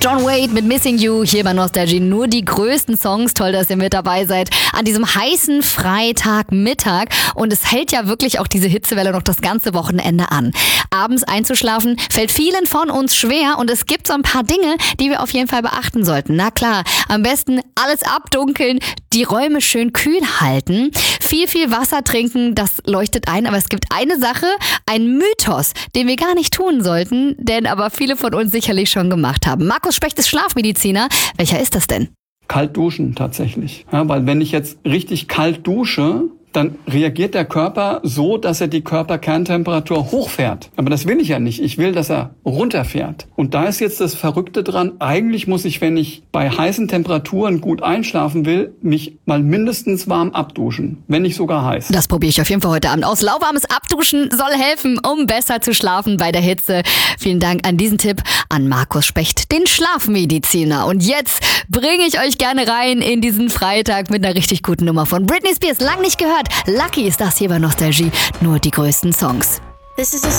John Wade mit Missing You hier bei Nostalgie. Nur die größten Songs. Toll, dass ihr mit dabei seid an diesem heißen Freitagmittag. Und es hält ja wirklich auch diese Hitzewelle noch das ganze Wochenende an. Abends einzuschlafen fällt vielen von uns schwer und es gibt so ein paar Dinge, die wir auf jeden Fall beachten sollten. Na klar, am besten alles abdunkeln, die Räume schön kühl halten, viel Wasser trinken, das leuchtet ein. Aber es gibt eine Sache, ein Mythos, den wir gar nicht tun sollten, den aber viele von uns sicherlich schon gemacht haben. Markus Specht ist Schlafmediziner. Welcher ist das denn? Kalt duschen tatsächlich. Ja, weil wenn ich jetzt richtig kalt dusche, dann reagiert der Körper so, dass er die Körperkerntemperatur hochfährt. Aber das will ich ja nicht. Ich will, dass er runterfährt. Und da ist jetzt das Verrückte dran. Eigentlich muss ich, wenn ich bei heißen Temperaturen gut einschlafen will, mich mal mindestens warm abduschen. Wenn nicht sogar heiß. Das probiere ich auf jeden Fall heute Abend aus. Lauwarmes Abduschen soll helfen, um besser zu schlafen bei der Hitze. Vielen Dank an diesen Tipp an Markus Specht, den Schlafmediziner. Und jetzt bringe ich euch gerne rein in diesen Freitag mit einer richtig guten Nummer von Britney Spears. Lang nicht gehört. Lucky ist das hier bei Nostalgie. Nur die größten Songs. This is a